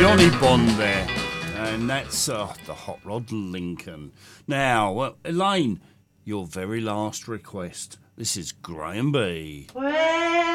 Johnny Bond there. And that's the Hot Rod Lincoln. Now, Elaine, your very last request. This is Graham B. Well,